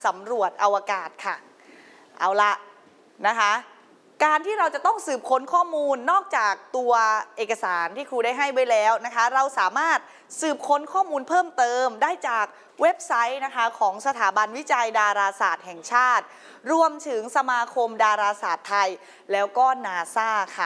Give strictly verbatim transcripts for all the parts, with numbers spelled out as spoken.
สำรวจอวกาศค่ะเอาละนะคะการที่เราจะต้องสืบค้นข้อมูลนอกจากตัวเอกสารที่ครูได้ให้ไว้แล้วนะคะเราสามารถสืบค้นข้อมูลเพิ่มเติมได้จากเว็บไซต์นะคะของสถาบันวิจัยดาราศาสตร์แห่งชาติรวมถึงสมาคมดาราศาสตร์ไทยแล้วก็นาซาค่ะ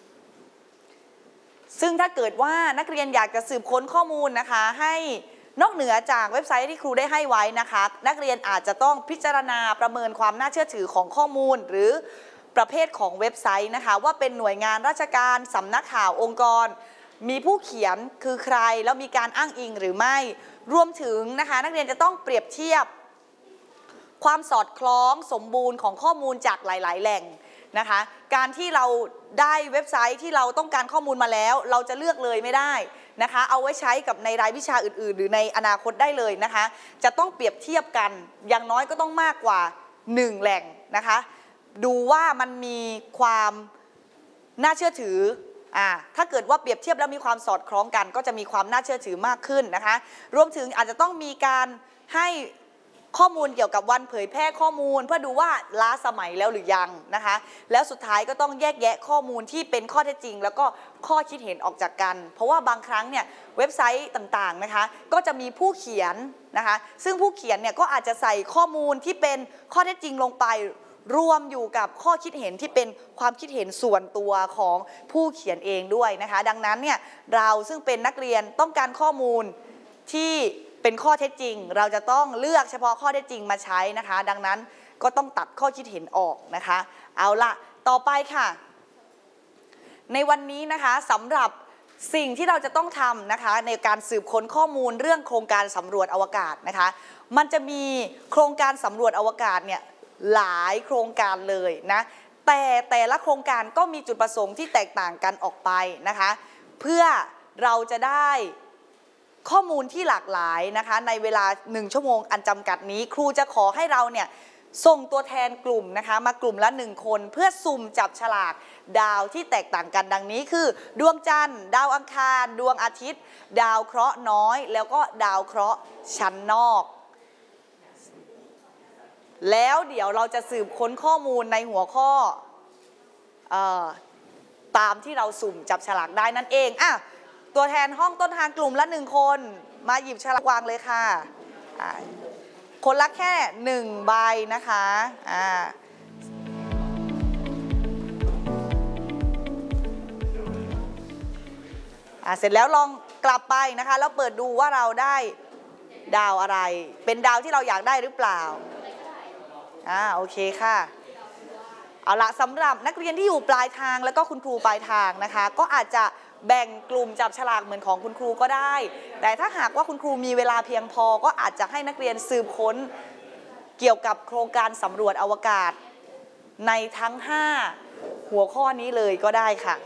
ซึ่งถ้าเกิดว่านักเรียนอยากจะสืบค้นข้อมูลนะคะให้นอกเหนือจากเว็บไซต์ที่ครูได้ให้ไว้นะคะนักเรียนอาจจะต้องพิจารณาประเมินความน่าเชื่อถือของข้อมูลหรือประเภทของเว็บไซต์นะคะว่าเป็นหน่วยงานราชการสำนักข่าวองค์กรมีผู้เขียนคือใครแล้วมีการอ้างอิงหรือไม่รวมถึงนะคะนักเรียนจะต้องเปรียบเทียบความสอดคล้องสมบูรณ์ของข้อมูลจากหลายๆแหล่งนะคะการที่เราได้เว็บไซต์ที่เราต้องการข้อมูลมาแล้วเราจะเลือกเลยไม่ได้นะคะเอาไว้ใช้กับในรายวิชาอื่นๆหรือในอนาคตได้เลยนะคะจะต้องเปรียบเทียบกันอย่างน้อยก็ต้องมากกว่าหนึ่งแหล่งนะคะดูว่ามันมีความน่าเชื่อถืออ่าถ้าเกิดว่าเปรียบเทียบแล้วมีความสอดคล้องกันก็จะมีความน่าเชื่อถือมากขึ้นนะคะรวมถึงอาจจะต้องมีการให้ข้อมูลเกี่ยวกับวันเผยแพร่ข้อมูลเพื่อดูว่าล้าสมัยแล้วหรือยังนะคะแล้วสุดท้ายก็ต้องแยกแยะข้อมูลที่เป็นข้อเท็จจริงแล้วก็ข้อคิดเห็นออกจากกันเพราะว่าบางครั้งเนี่ยเว็บไซต์ต่างๆนะคะก็จะมีผู้เขียนนะคะซึ่งผู้เขียนเนี่ยก็อาจจะใส่ข้อมูลที่เป็นข้อเท็จจริงลงไปรวมอยู่กับข้อคิดเห็นที่เป็นความคิดเห็นส่วนตัวของผู้เขียนเองด้วยนะคะดังนั้นเนี่ยเราซึ่งเป็นนักเรียนต้องการข้อมูลที่เป็นข้อเท็จจริงเราจะต้องเลือกเฉพาะข้อเท็จจริงมาใช้นะคะดังนั้นก็ต้องตัดข้อคิดเห็นออกนะคะเอาละต่อไปค่ะในวันนี้นะคะสำหรับสิ่งที่เราจะต้องทำนะคะในการสืบค้นข้อมูลเรื่องโครงการสำรวจอวกาศนะคะมันจะมีโครงการสำรวจอวกาศเนี่ยหลายโครงการเลยนะแต่แต่ละโครงการก็มีจุดประสงค์ที่แตกต่างกันออกไปนะคะเพื่อเราจะได้ข้อมูลที่หลากหลายนะคะในเวลาหนึ่งชั่วโมงอันจำกัดนี้ครูจะขอให้เราเนี่ยส่งตัวแทนกลุ่มนะคะมากลุ่มละหนึ่งคนเพื่อสุ่มจับฉลากดาวที่แตกต่างกันดังนี้คือดวงจันทร์ดาวอังคารดวงอาทิตย์ดาวเคราะห์น้อยแล้วก็ดาวเคราะห์ชั้นนอกแล้วเดี๋ยวเราจะสืบค้นข้อมูลในหัวข้อเอ่อตามที่เราสุ่มจับฉลากได้นั่นเองอ่ะตัวแทนห้องต้นทางกลุ่มละหนึ่งคนมาหยิบฉลากวางเลยค่ะคนละแค่หนึ่งใบนะคะอ่าอ่าเสร็จแล้วลองกลับไปนะคะแล้วเปิดดูว่าเราได้ดาวอะไรเป็นดาวที่เราอยากได้หรือเปล่าอ่าโอเคค่ะเอาละสำหรับนักเรียนที่อยู่ปลายทางแล้วก็คุณครูปลายทางนะคะก็อาจจะแบ่งกลุ่มจับฉลากเหมือนของคุณครูก็ได้แต่ถ้าหากว่าคุณครูมีเวลาเพียงพอก็อาจจะให้นักเรียนสืบค้นเกี่ยวกับโครงการสำรวจอวกาศในทั้งห้าหัวข้อนี้เลยก็ได้ค่ะ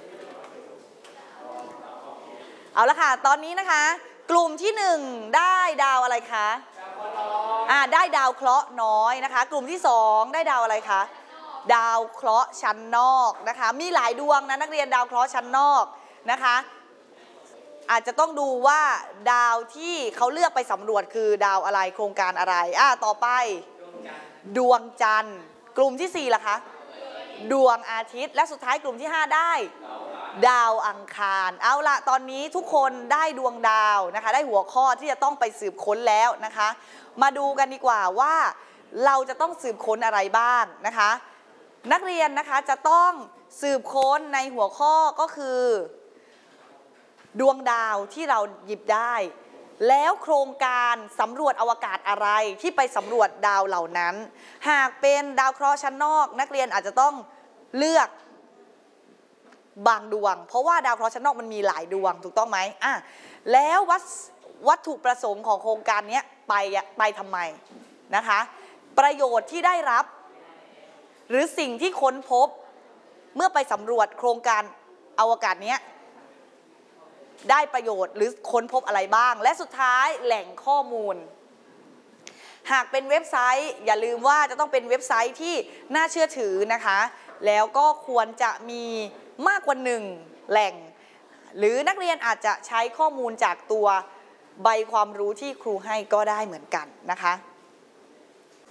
เอาละค่ะตอนนี้นะคะกลุ่มที่หนึ่งได้ดาวอะไรคะอ่าได้ดาวเคราะห์น้อยนะคะกลุ่มที่สองได้ดาวอะไรคะดาวเคราะห์ชั้นนอกนะคะมีหลายดวงนะนักเรียนดาวเคราะห์ชั้นนอกนะคะอาจจะต้องดูว่าดาวที่เขาเลือกไปสำรวจคือดาวอะไรโครงการอะไรอ่าต่อไปดวงจันทร์กลุ่มที่สี่ล่ะคะดวงอาทิตย์และสุดท้ายกลุ่มที่ห้าได้ดาวอังคารเอาละตอนนี้ทุกคนได้ดวงดาวนะคะได้หัวข้อที่จะต้องไปสืบค้นแล้วนะคะมาดูกันดีกว่าว่าเราจะต้องสืบค้นอะไรบ้างนะคะนักเรียนนะคะจะต้องสืบค้นในหัวข้อก็คือดวงดาวที่เราหยิบได้แล้วโครงการสำรวจอวกาศอะไรที่ไปสำรวจดาวเหล่านั้นหากเป็นดาวเคราะห์ชั้นนอกนักเรียนอาจจะต้องเลือกบางดวงเพราะว่าดาวเคราะห์ชั้นนอกมันมีหลายดวงถูกต้องไหมอ่ะแล้ววัตวัตถุประสงค์ของโครงการนี้ไปไปทำไมนะคะประโยชน์ที่ได้รับหรือสิ่งที่ค้นพบเมื่อไปสำรวจโครงการอวกาศนี้ได้ประโยชน์หรือค้นพบอะไรบ้างและสุดท้ายแหล่งข้อมูลหากเป็นเว็บไซต์อย่าลืมว่าจะต้องเป็นเว็บไซต์ที่น่าเชื่อถือนะคะแล้วก็ควรจะมีมากกว่าหนึ่งแหล่งหรือนักเรียนอาจจะใช้ข้อมูลจากตัวใบความรู้ที่ครูให้ก็ได้เหมือนกันนะคะ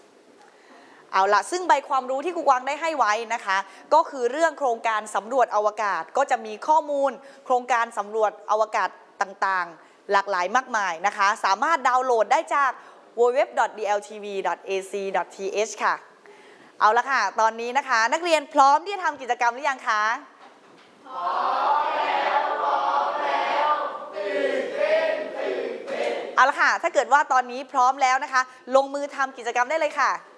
เอาละซึ่งใบความรู้ที่ครูกวางได้ให้ไว้นะคะก็คือเรื่องโครงการสำรวจอวกาศก็จะมีข้อมูลโครงการสำรวจอวกาศต่างๆหลากหลายมากมายนะคะสามารถดาวน์โหลดได้จาก ดับเบิลยู ดับเบิลยู ดับเบิลยู ดอท ดี แอล ที วี ดอท เอ ซี ดอท ที เอช ค่ะเอาละค่ะตอนนี้นะคะนักเรียนพร้อมที่จะทำกิจกรรมหรือยังคะพร้อมแล้วพร้อมแล้วตื่นเต้นตื่นเต้นเอาละค่ะถ้าเกิดว่าตอนนี้พร้อมแล้วนะคะลงมือทำกิจกรรมได้เลยค่ะ